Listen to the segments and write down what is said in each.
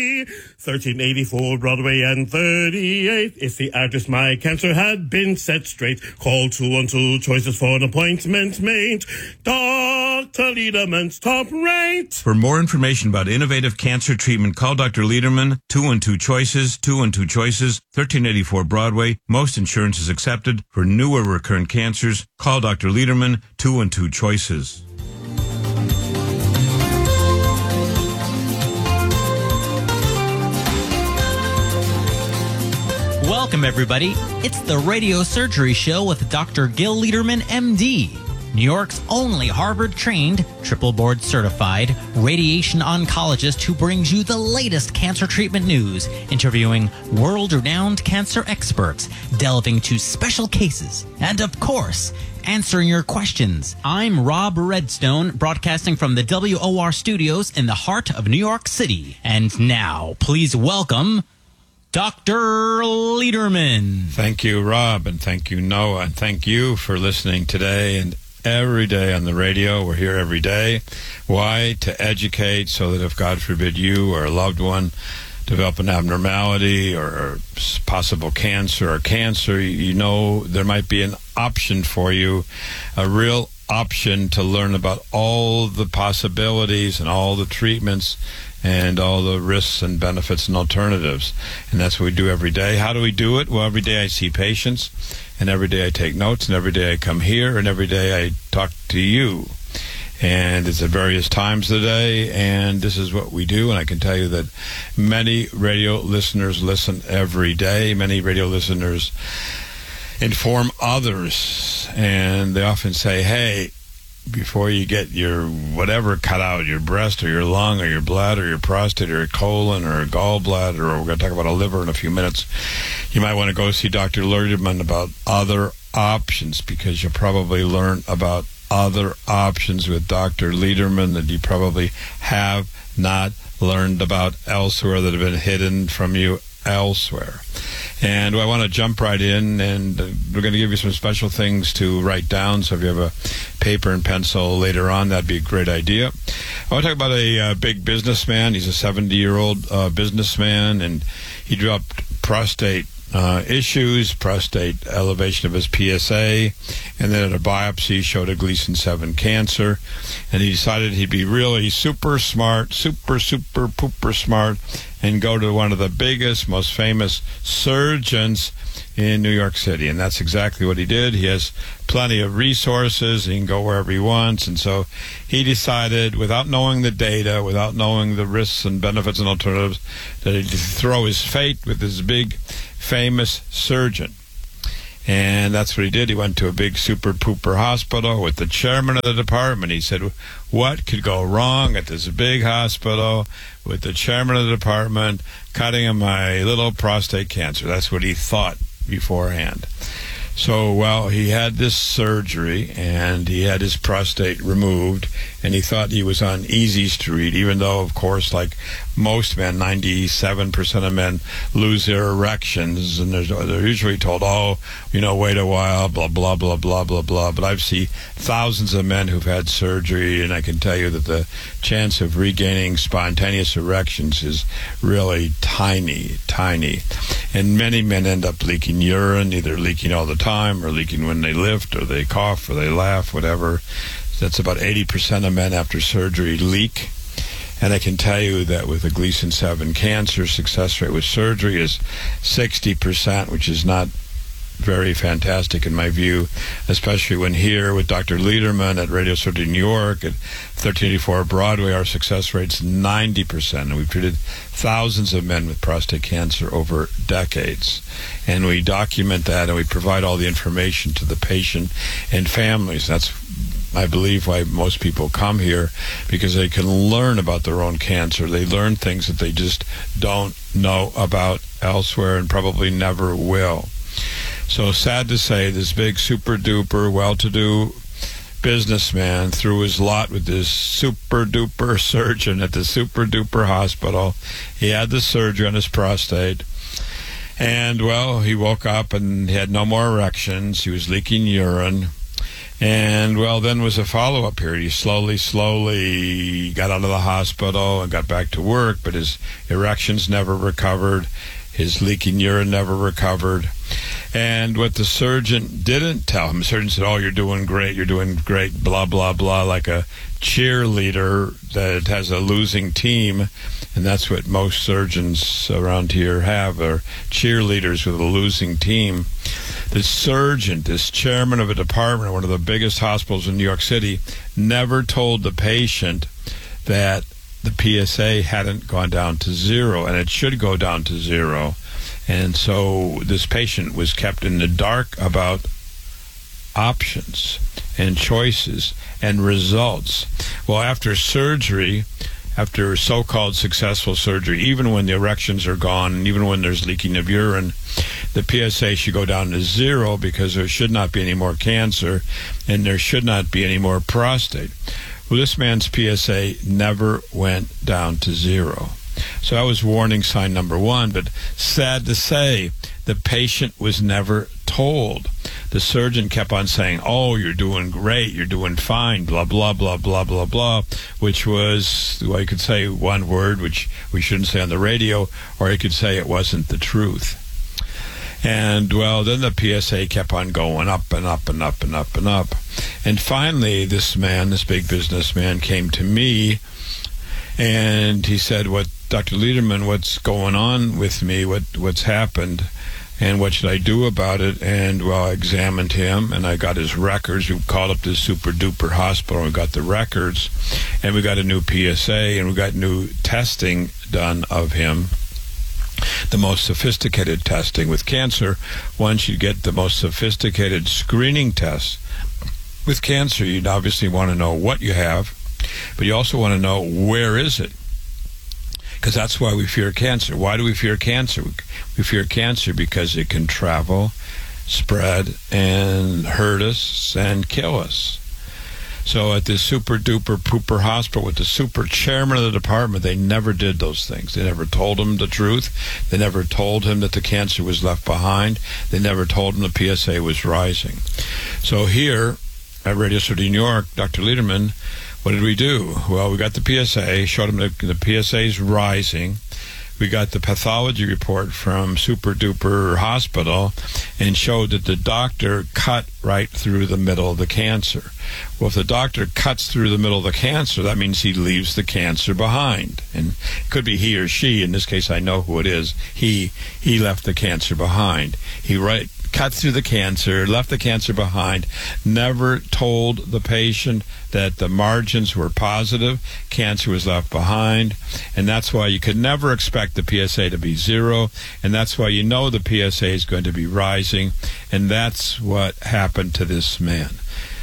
1384 Broadway and 38th is the address my cancer had been set straight. Call 212 choices for an appointment made. Dr. Lederman's top rate. For more information about innovative cancer treatment, call Dr. Lederman, 212 choices, 212 choices, 1384 Broadway. Most insurance is accepted. For new or recurrent cancers, call Dr. Lederman, 212 choices. Welcome, everybody. It's the Radio Surgery Show with Dr. Gil Lederman, MD, New York's only Harvard-trained, triple board-certified radiation oncologist who brings you the latest cancer treatment news, interviewing world-renowned cancer experts, delving into special cases, and, of course, answering your questions. I'm Rob Redstone, broadcasting from the WOR studios in the heart of New York City. And now, please welcome Dr. Lederman. Thank you, Rob, and thank you, Noah, and thank you for listening today and every day on the radio. We're here every day. Why? To educate, so that if, God forbid, you or a loved one develop an abnormality or possible cancer, you know there might be an option for you, a real option to learn about all the possibilities and all the treatments and all the risks and benefits and alternatives. And that's what we do every day. How do we do it? Well, every day I see patients, and every day I take notes, and every day I come here, and every day I talk to you. And it's at various times of the day, and this is what we do. And I can tell you that many radio listeners listen every day. Many radio listeners inform others, and they often say, hey, before you get your whatever cut out, your breast or your lung or your bladder or your prostate or your colon or gallbladder, or we're going to talk about a liver in a few minutes, you might want to go see Dr. Lederman about other options, because you'll probably learn about other options with Dr. Lederman that you probably have not learned about elsewhere, that have been hidden from you elsewhere. And I want to jump right in, and we're going to give you some special things to write down. So if you have a paper and pencil later on, that'd be a great idea. I want to talk about a big businessman. He's a 70-year-old businessman, and he dropped prostate issues, prostate elevation of his PSA, and then at a biopsy showed a Gleason 7 cancer. And he decided he'd be really super smart, super pooper smart, and go to one of the biggest, most famous surgeons in New York City. And that's exactly what he did. He has plenty of resources. He can go wherever he wants. And so he decided, without knowing the data, without knowing the risks and benefits and alternatives, that he'd throw his fate with this big, famous surgeon. And that's what he did. He went to a big super pooper hospital with the chairman of the department. He said, what could go wrong at this big hospital with the chairman of the department cutting of my little prostate cancer? That's what he thought beforehand. So, well, he had this surgery, and he had his prostate removed, and he thought he was on easy street, even though, of course, like most men, 97% of men lose their erections, and they're usually told, oh, wait a while, blah, blah, blah, blah, blah, blah. But I've seen thousands of men who've had surgery, and I can tell you that the chance of regaining spontaneous erections is really tiny. And many men end up leaking urine, either leaking all the time or leaking when they lift or they cough or they laugh, whatever. That's about 80% of men after surgery leak. And I can tell you that with a Gleason 7 cancer, success rate with surgery is 60%, which is not very fantastic in my view, especially when here with Dr. Lederman at Radio Surgery New York at 1384 Broadway, our success rate's 90%, and we've treated thousands of men with prostate cancer over decades. And we document that, and we provide all the information to the patient and families. That's, I believe, why most people come here, because they can learn about their own cancer. They learn things that they just don't know about elsewhere and probably never will. So sad to say, this big super-duper, well-to-do businessman threw his lot with this super-duper surgeon at the super-duper hospital. He had the surgery on his prostate. And, well, he woke up and he had no more erections. He was leaking urine. And, well, then was a follow-up period. He slowly got out of the hospital and got back to work, but his erections never recovered. His leaking urine never recovered. And what the surgeon didn't tell him, the surgeon said, oh, you're doing great, blah, blah, blah, like a cheerleader that has a losing team. And that's what most surgeons around here have, are cheerleaders with a losing team. The surgeon, this chairman of a department at one of the biggest hospitals in New York City, never told the patient that the PSA hadn't gone down to zero, and it should go down to zero. And so this patient was kept in the dark about options and choices and results. Well, after surgery, after so-called successful surgery, even when the erections are gone and even when there's leaking of urine, the PSA should go down to zero, because there should not be any more cancer and there should not be any more prostate. Well, this man's PSA never went down to zero. So that was warning sign number one. But sad to say, the patient was never told. The surgeon kept on saying, oh, you're doing great, you're doing fine, blah, blah, blah, blah, blah, blah, which was, well, you could say one word, which we shouldn't say on the radio, or you could say it wasn't the truth. And, well, then the PSA kept on going up and up and up and up and up. And finally, this man, this big businessman, came to me, and he said, "What, Dr. Lederman, what's going on with me? What's happened? And what should I do about it?" And, well, I examined him, and I got his records. We called up this super-duper hospital, and we got the records, and we got a new PSA, and we got new testing done of him. The most sophisticated testing. With cancer, once you get the most sophisticated screening test. With cancer, you'd obviously want to know what you have, but you also want to know where is it. Because that's why we fear cancer. Why do we fear cancer? We fear cancer because it can travel, spread, and hurt us and kill us. So at this super-duper pooper hospital with the super chairman of the department, they never did those things. They never told him the truth. They never told him that the cancer was left behind. They never told him the PSA was rising. So here at Radio City, New York, Dr. Lederman, what did we do? Well, we got the PSA, showed him the PSA is rising. We got the pathology report from Super Duper Hospital and showed that the doctor cut right through the middle of the cancer. Well, if the doctor cuts through the middle of the cancer, that means he leaves the cancer behind. And it could be he or she. In this case, I know who it is. He left the cancer behind. He cut through the cancer, left the cancer behind, never told the patient that the margins were positive, cancer was left behind, and that's why you could never expect the PSA to be zero, and that's why you know the PSA is going to be rising, and that's what happened to this man.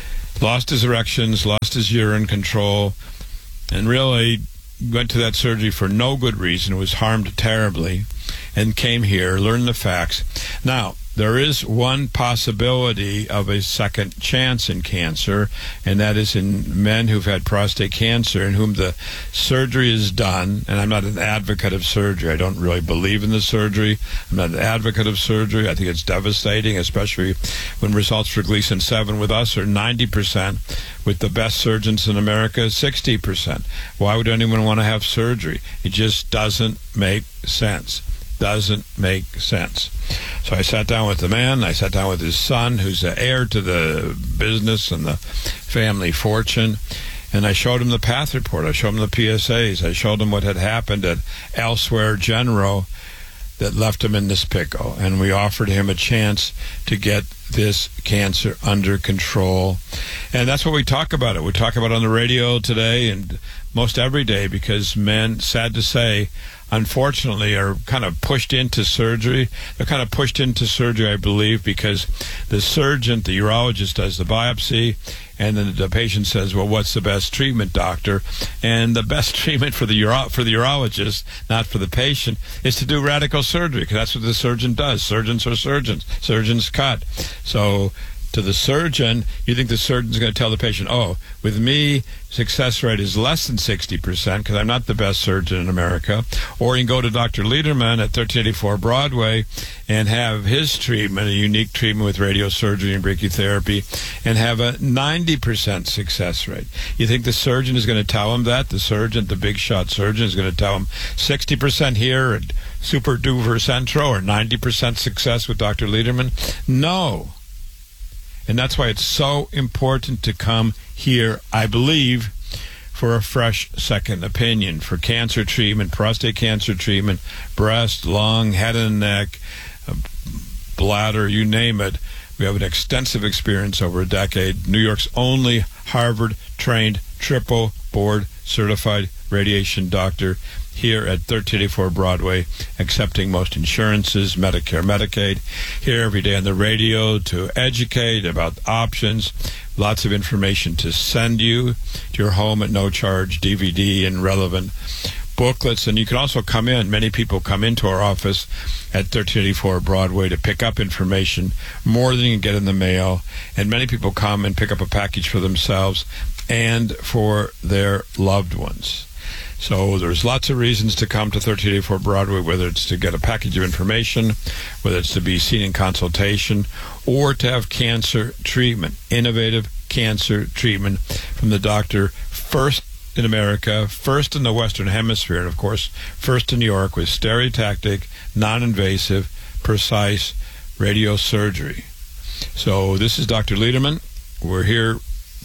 Lost his erections, lost his urine control, and really went to that surgery for no good reason, was harmed terribly, and came here, learned the facts. Now, there is one possibility of a second chance in cancer, and that is in men who've had prostate cancer in whom the surgery is done. And I'm not an advocate of surgery. I don't really believe in the surgery. I'm not an advocate of surgery. I think it's devastating, especially when results for Gleason 7 with us are 90%, with the best surgeons in America 60%. Why would anyone want to have surgery? It just doesn't make sense. Doesn't make sense. So I sat down with the man. I sat down with his son, who's the heir to the business and the family fortune, and I showed him the path report. I showed him the PSAs. I showed him what had happened at Elsewhere General that left him in this pickle, and we offered him a chance to get this cancer under control. And that's what we talk about it. We talk about it on the radio today and most every day, because men, sad to say, unfortunately, are kind of pushed into surgery. They're kind of pushed into surgery, I believe, because the surgeon, the urologist, does the biopsy, and then the patient says, well, what's the best treatment, doctor? And the best treatment for the urologist, not for the patient, is to do radical surgery, because that's what the surgeon does. Surgeons are surgeons. Surgeons cut. So to the surgeon, you think the surgeon's going to tell the patient, oh, with me, success rate is less than 60% because I'm not the best surgeon in America. Or you can go to Dr. Lederman at 1384 Broadway and have his treatment, a unique treatment with radiosurgery and brachytherapy, and have a 90% success rate. You think the surgeon is going to tell him that? The surgeon, the big shot surgeon, is going to tell him 60% here at Super Duver Centro or 90% success with Dr. Lederman? No. And that's why it's so important to come here, I believe, for a fresh second opinion for cancer treatment, prostate cancer treatment, breast, lung, head and neck, bladder, you name it. We have an extensive experience over a decade. New York's only Harvard-trained, triple board-certified radiation doctor here at 1384 Broadway, accepting most insurances, Medicare, Medicaid, here every day on the radio to educate about options, lots of information to send you to your home at no charge, DVD and relevant booklets. And you can also come in. Many people come into our office at 1384 Broadway to pick up information, more than you can get in the mail. And many people come and pick up a package for themselves and for their loved ones. So there's lots of reasons to come to 1384 Broadway, whether it's to get a package of information, whether it's to be seen in consultation, or to have cancer treatment, innovative cancer treatment from the doctor, first in America, first in the Western Hemisphere, and of course, first in New York with stereotactic, non-invasive, precise radiosurgery. So this is Dr. Lederman. We're here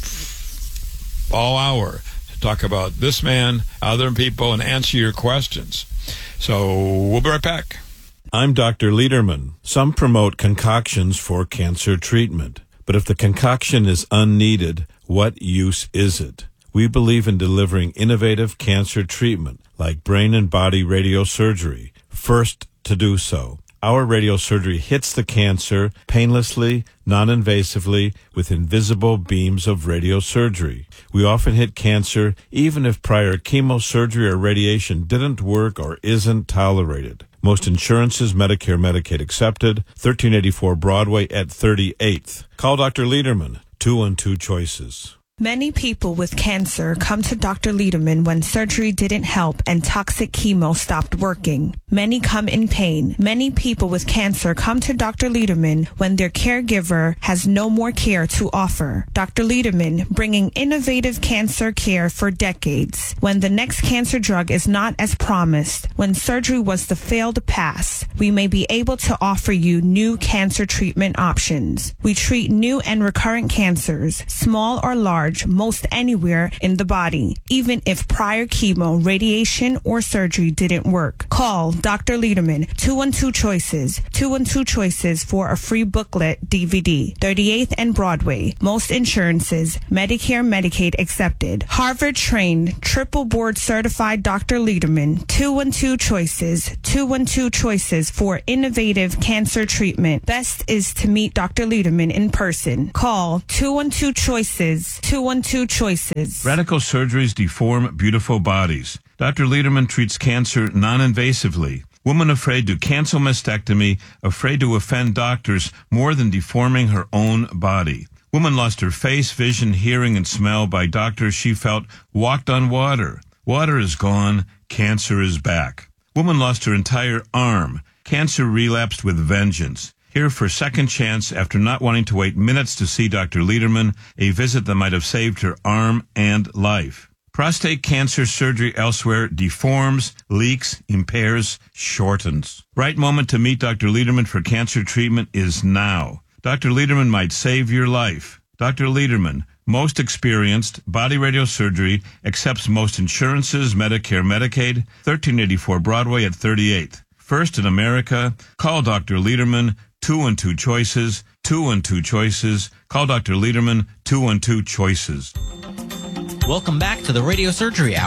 all hour to talk about this man, other people, and answer your questions. So we'll be right back. I'm Dr. Lederman. Some promote concoctions for cancer treatment. But if the concoction is unneeded, what use is it? We believe in delivering innovative cancer treatment like brain and body radiosurgery, first to do so. Our radiosurgery hits the cancer painlessly, non-invasively, with invisible beams of radiosurgery. We often hit cancer even if prior chemosurgery or radiation didn't work or isn't tolerated. Most insurances, Medicare, Medicaid accepted, 1384 Broadway at 38th. Call Dr. Lederman, 212 Choices. Many people with cancer come to Dr. Lederman when surgery didn't help and toxic chemo stopped working. Many come in pain. Many people with cancer come to Dr. Lederman when their caregiver has no more care to offer. Dr. Lederman, bringing innovative cancer care for decades. When the next cancer drug is not as promised, when surgery was the failed pass, we may be able to offer you new cancer treatment options. We treat new and recurrent cancers, small or large, most anywhere in the body, even if prior chemo, radiation, or surgery didn't work. Call Dr. Lederman, 212 Choices, 212 Choices for a free booklet DVD, 38th and Broadway. Most insurances, Medicare, Medicaid accepted. Harvard-trained, triple board certified Dr. Lederman, 212 Choices, 212 Choices for innovative cancer treatment. Best is to meet Dr. Lederman in person. Call 212 Choices, 212 Choices. Radical surgeries deform beautiful bodies. Dr. Lederman treats cancer non-invasively. Woman afraid to cancel mastectomy, afraid to offend doctors more than deforming her own body. Woman lost her face, vision, hearing, and smell by doctors she felt walked on water. Water is gone. Cancer is back. Woman lost her entire arm. Cancer relapsed with vengeance. Here for second chance after not wanting to wait minutes to see Dr. Lederman, a visit that might have saved her arm and life. Prostate cancer surgery elsewhere deforms, leaks, impairs, shortens. Right moment to meet Dr. Lederman for cancer treatment is now. Dr. Lederman might save your life. Dr. Lederman, most experienced, body radiosurgery, accepts most insurances, Medicare, Medicaid, 1384 Broadway at 38th. First in America, call Dr. Lederman, 212 Choices, 212 Choices. Call Dr. Lederman, 212 Choices. Welcome back to the Radio Surgery Hour.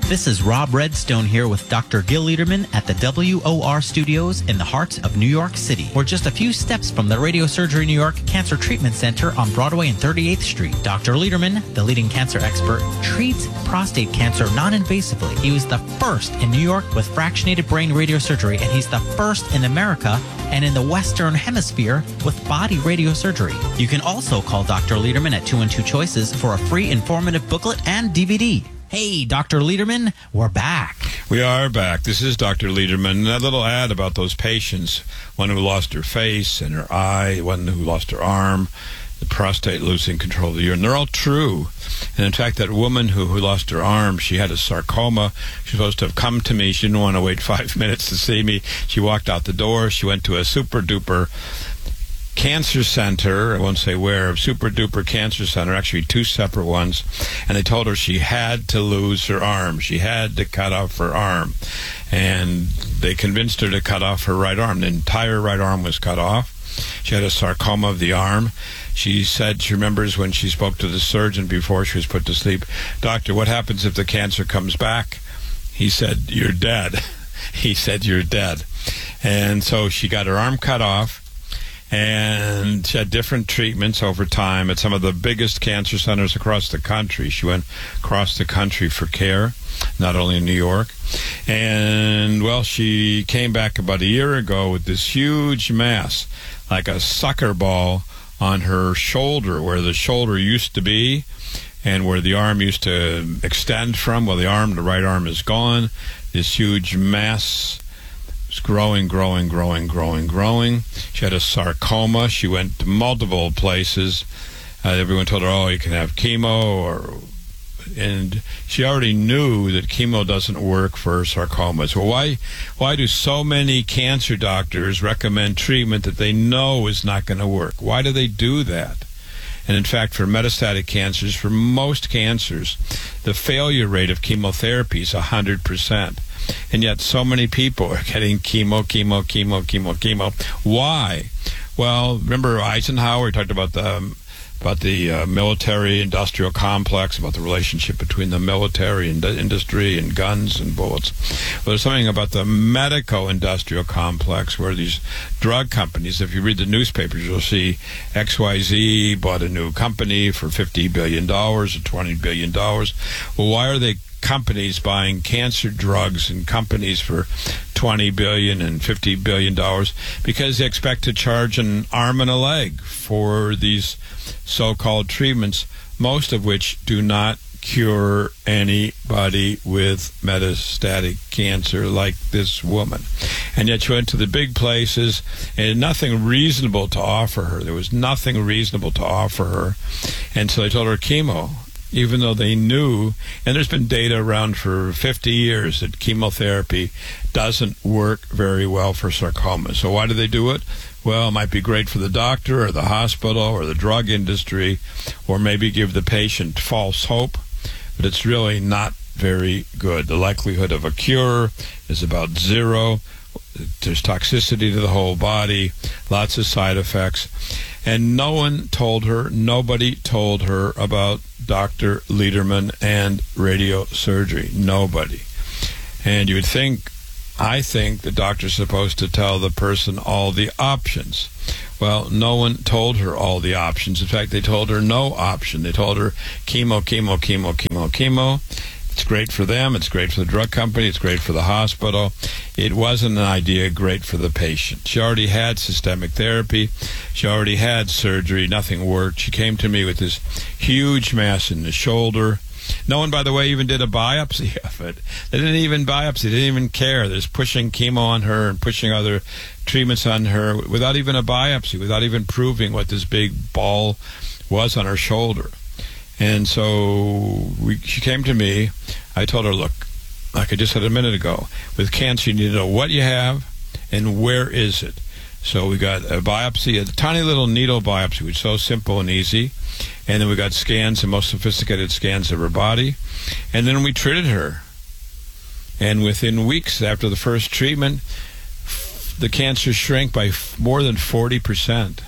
This is Rob Redstone here with Dr. Gil Liederman at the WOR Studios in the heart of New York City. We're just a few steps from the Radiosurgery New York Cancer Treatment Center on Broadway and 38th Street. Dr. Liederman, the leading cancer expert, treats prostate cancer non-invasively. He was the first in New York with fractionated brain radiosurgery, and he's the first in America and in the Western Hemisphere with body radiosurgery. You can also call Dr. Liederman at 212 Choices for a free informative booklet and DVD. Hey, Dr. Liederman, we're back. We are back. This is Dr. Liederman. That little ad about those patients, one who lost her face and her eye, one who lost her arm, the prostate losing control of the urine, they're all true. And in fact, that woman who lost her arm, she had a sarcoma. She was supposed to have come to me. She didn't want to wait 5 minutes to see me. She walked out the door. She went to a super-duper cancer center, I won't say where, a super-duper cancer center, actually 2 separate ones, and they told her she had to lose her arm. She had to cut off her arm. And they convinced her to cut off her right arm. The entire right arm was cut off. She had a sarcoma of the arm. She said she remembers when she spoke to the surgeon before she was put to sleep, "Doctor, what happens if the cancer comes back?" He said, "You're dead." He said, "You're dead." And so she got her arm cut off, and she had different treatments over time at some of the biggest cancer centers across the country. She went across the country for care, not only in New York. And, well, she came back about a year ago with this huge mass, like a soccer ball, on her shoulder, where the shoulder used to be and where the arm used to extend from. Well, the right arm is gone. This huge mass was growing. She had a sarcoma. She went to multiple places. Everyone told her, "Oh, you can have chemo," and she already knew that chemo doesn't work for sarcomas. Well, why do so many cancer doctors recommend treatment that they know is not going to work? Why do they do that? And in fact, for metastatic cancers, for most cancers, the failure rate of chemotherapy is 100%. And yet so many people are getting chemo. Why? Well, remember Eisenhower talked about the military-industrial complex, about the relationship between the military and industry and guns and bullets. Well, there's something about the medico-industrial complex where these drug companies, if you read the newspapers, you'll see XYZ bought a new company for $50 billion or $20 billion. Well, why are they companies buying cancer drugs and companies for $20 billion and $50 billion? Because they expect to charge an arm and a leg for these so-called treatments, most of which do not cure anybody with metastatic cancer like this woman. And yet she went to the big places and had nothing reasonable to offer her. There was nothing reasonable to offer her. And so they told her chemo, even though they knew, and there's been data around for 50 years that chemotherapy doesn't work very well for sarcoma. So why do they do it? Well, it might be great for the doctor or the hospital or the drug industry, or maybe give the patient false hope, but it's really not very good. The likelihood of a cure is about 0. There's toxicity to the whole body, lots of side effects. And nobody told her about Dr. Liederman and radiosurgery. Nobody. And you would think, I think the doctor's supposed to tell the person all the options. Well, no one told her all the options. In fact, they told her no option. They told her chemo. It's great for them. It's great for the drug company. It's great for the hospital. It wasn't an idea great for the patient. She already had systemic therapy. She already had surgery. Nothing worked. She came to me with this huge mass in the shoulder. No one, by the way, even did a biopsy of it. They didn't even biopsy. They didn't even care. They're just pushing chemo on her and pushing other treatments on her without even a biopsy, without even proving what this big ball was on her shoulder. And so she came to me. I told her, look, like I just said a minute ago, with cancer, you need to know what you have and where is it. So we got a biopsy, a tiny little needle biopsy, which is so simple and easy. And then we got scans, the most sophisticated scans of her body. And then we treated her. And within weeks after the first treatment, the cancer shrank by more than 40%.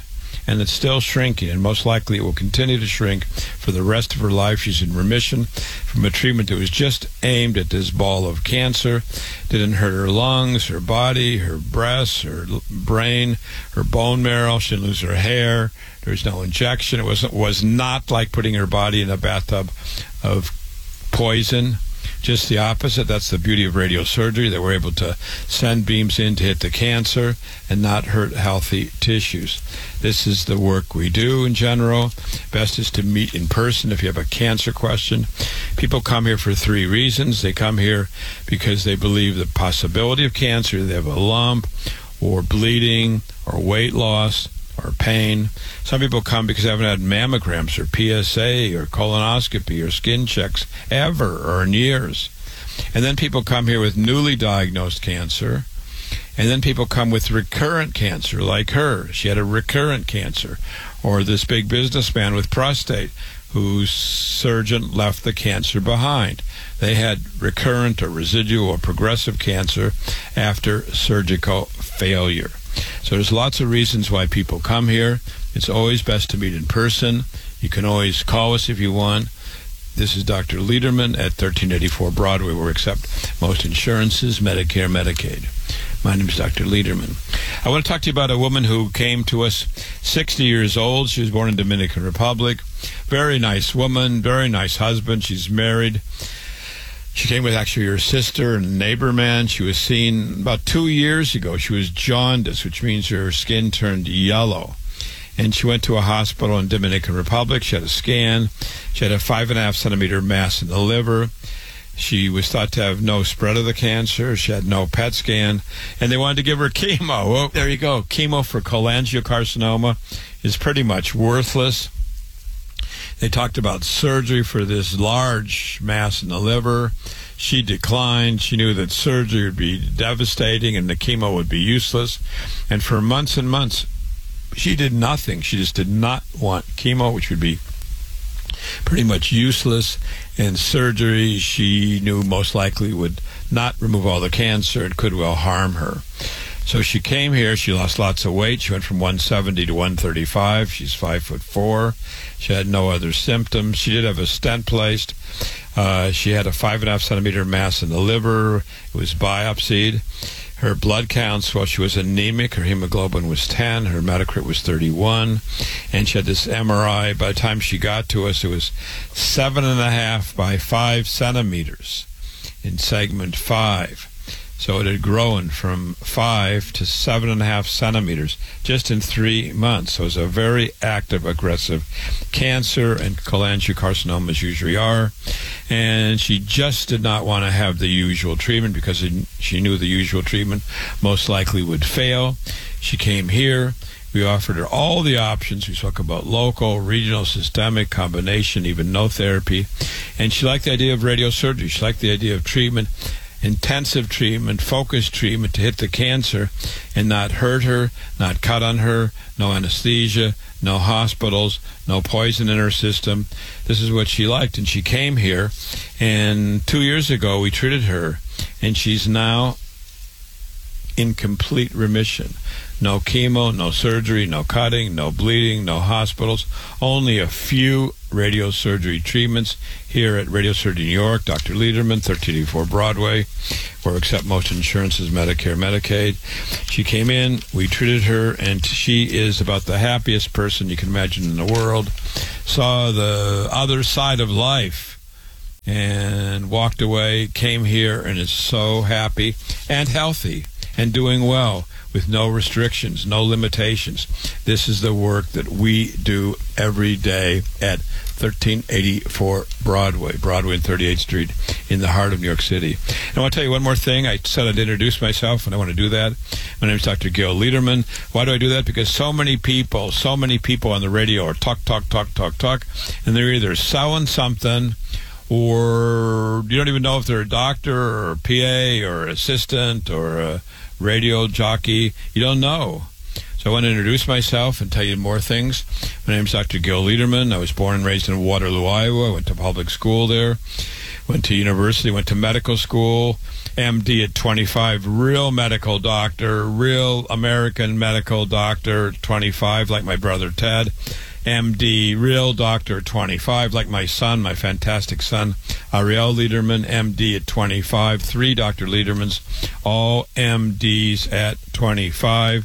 and it's still shrinking, and most likely it will continue to shrink for the rest of her life. She's in remission from a treatment that was just aimed at this ball of cancer. Didn't hurt her lungs, her body, her breasts, her brain, her bone marrow. She didn't lose her hair. There was no injection. It was not like putting her body in a bathtub of poison. Just the opposite. That's the beauty of radiosurgery, that we're able to send beams in to hit the cancer and not hurt healthy tissues. This is the work we do in general. Best is to meet in person if you have a cancer question. People come here for 3 reasons. They come here because they believe the possibility of cancer. They have a lump or bleeding or weight loss or pain. Some people come because they haven't had mammograms or PSA or colonoscopy or skin checks ever or in years. And then people come here with newly diagnosed cancer. And then people come with recurrent cancer, like her. She had a recurrent cancer. Or this big businessman with prostate, whose surgeon left the cancer behind. They had recurrent or residual or progressive cancer after surgical failure. So there's lots of reasons why people come here. It's always best to meet in person. You can always call us if you want. This is Dr. Lederman at 1384 Broadway, where we accept most insurances, Medicare, Medicaid. My name is Dr. Lederman. I want to talk to you about a woman who came to us 60 years old. She was born in Dominican Republic. Very nice woman, very nice husband. She's married. She came with actually her sister and a neighbor man. She was seen about 2 years ago. She was jaundiced, which means her skin turned yellow. And she went to a hospital in Dominican Republic. She had a scan. She had a 5.5 centimeter mass in the liver. She was thought to have no spread of the cancer. She had no PET scan. And they wanted to give her chemo. Well, there you go. Chemo for cholangiocarcinoma is pretty much worthless. They talked about surgery for this large mass in the liver. She declined. She knew that surgery would be devastating and the chemo would be useless. And for months and months, she did nothing. She just did not want chemo, which would be pretty much useless. And surgery, she knew most likely would not remove all the cancer and could well harm her. So she came here. She lost lots of weight. She went from 170 to 135. She's 5'4". She had no other symptoms. She did have a stent placed. She had a 5.5 centimeter mass in the liver. It was biopsied. Her blood counts, well, she was anemic. Her hemoglobin was 10. Her hematocrit was 31. And she had this MRI. By the time she got to us, it was 7.5 by 5 centimeters in segment 5. So it had grown from 5 to 7.5 centimeters just in 3 months. So it was a very active, aggressive cancer, and cholangiocarcinomas usually are. And she just did not want to have the usual treatment because she knew the usual treatment most likely would fail. She came here. We offered her all the options. We spoke about local, regional, systemic, combination, even no therapy. And she liked the idea of radiosurgery. She liked the idea of treatment, intensive treatment, focused treatment to hit the cancer and not hurt her, not cut on her, no anesthesia, no hospitals, no poison in her system. This is what she liked, and she came here, and 2 years ago we treated her, and she's now in complete remission. No chemo, no surgery, no cutting, no bleeding, no hospitals, only a few radiosurgery treatments here at Radiosurgery New York, Dr. Lederman, 1384 Broadway, where we accept most insurances, Medicare, Medicaid. She came in, we treated her, and she is about the happiest person you can imagine in the world. Saw the other side of life and walked away, came here, and is so happy and healthy and doing well, with no restrictions, no limitations. This is the work that we do every day at 1384 Broadway and 38th Street in the heart of New York City. And I want to tell you one more thing. I said I'd introduce myself, and I want to do that. My name is Dr. Gil Lederman. Why do I do that? Because so many people on the radio are talk, and they're either selling something, or you don't even know if they're a doctor or a PA or assistant or a radio jockey. You don't know. So I want to introduce myself and tell you more things. My name is Dr. Gil Liederman. I was born and raised in Waterloo, Iowa. I went to public school there. Went to university, went to medical school. MD at 25, real medical doctor, real American medical doctor, 25, like my brother Ted. MD, real doctor, 25, like my son, my fantastic son, Ariel Liederman, MD at 25. 3 Dr. Liedermans, all MDs at 25.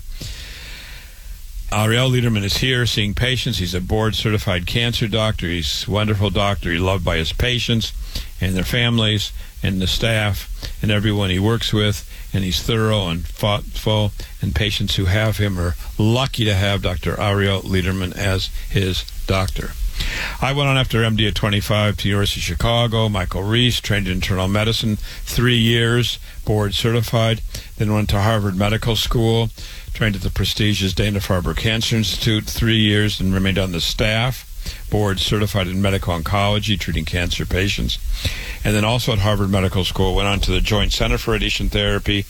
Ariel Liederman is here seeing patients. He's a board-certified cancer doctor. He's a wonderful doctor. He's loved by his patients and their families and the staff and everyone he works with, and he's thorough and thoughtful, and patients who have him are lucky to have Dr. Ariel Liederman as his doctor. I went on after MD at 25 to University of Chicago, Michael Reese, trained in internal medicine, 3 years, board certified, then went to Harvard Medical School, trained at the prestigious Dana-Farber Cancer Institute, 3 years, and remained on the staff, board certified in medical oncology, treating cancer patients. And then also at Harvard Medical School, went on to the Joint Center for Radiation Therapy,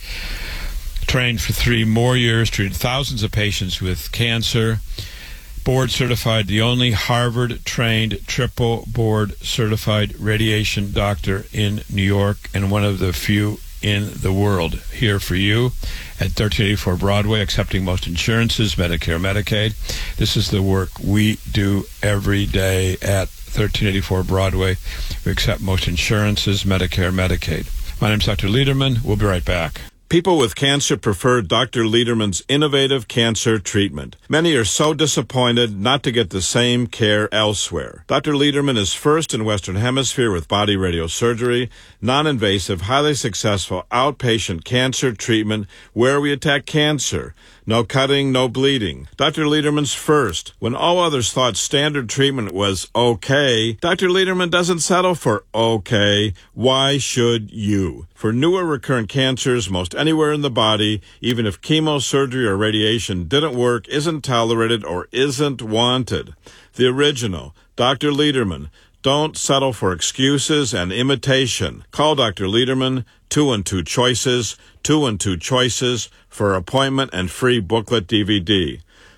trained for 3 more years, treated thousands of patients with cancer, board certified, the only Harvard-trained, triple board certified radiation doctor in New York, and one of the few in the world. Here for you at 1384 Broadway, accepting most insurances, Medicare, Medicaid. This is the work we do every day at 1384 Broadway. We accept most insurances, Medicare, Medicaid. My name's Dr. Liederman. We'll be right back. People with cancer prefer Dr. Liederman's innovative cancer treatment. Many are so disappointed not to get the same care elsewhere. Dr. Liederman is first in Western Hemisphere with body radiosurgery, non-invasive, highly successful outpatient cancer treatment where we attack cancer. No cutting, no bleeding. Dr. Liederman's first. When all others thought standard treatment was okay, Dr. Liederman doesn't settle for okay. Why should you? For newer recurrent cancers, most anywhere in the body, even if chemosurgery or radiation didn't work, isn't tolerated, or isn't wanted. The original, Dr. Liederman. Don't settle for excuses and imitation. Call Dr. Liederman, 212 Choices, 212 Choices, for appointment and free booklet DVD.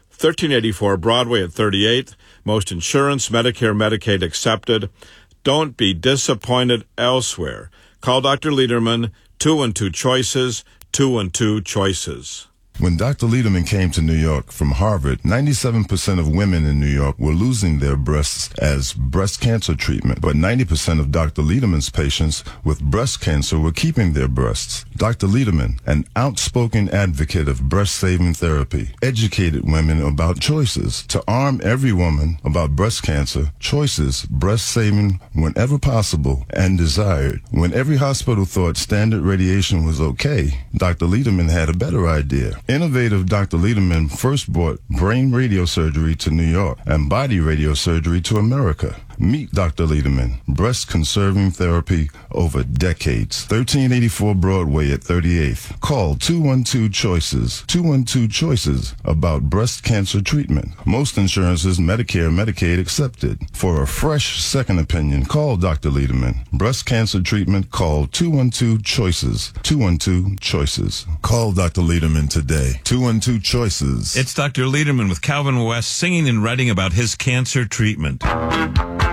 1384 Broadway at 38th. Most insurance, Medicare, Medicaid accepted. Don't be disappointed elsewhere. Call Dr. Liederman, 212 Choices, 212 Choices. When Dr. Liederman came to New York from Harvard, 97% of women in New York were losing their breasts as breast cancer treatment, but 90% of Dr. Liederman's patients with breast cancer were keeping their breasts. Dr. Liederman, an outspoken advocate of breast-saving therapy, educated women about choices. To arm every woman about breast cancer, choices, breast-saving whenever possible and desired. When every hospital thought standard radiation was okay, Dr. Liederman had a better idea. Innovative Dr. Liederman first brought brain radiosurgery to New York and body radiosurgery to America. Meet Dr. Liederman, breast-conserving therapy over decades. 1384 Broadway at 38th. Call 212 Choices, 212 Choices about breast cancer treatment. Most insurances, Medicare, Medicaid accepted. For a fresh second opinion, call Dr. Liederman. Breast cancer treatment, call 212 Choices, 212 Choices. Call Dr. Liederman today. 212 Choices. It's Dr. Liederman with Calvin West singing and writing about his cancer treatment.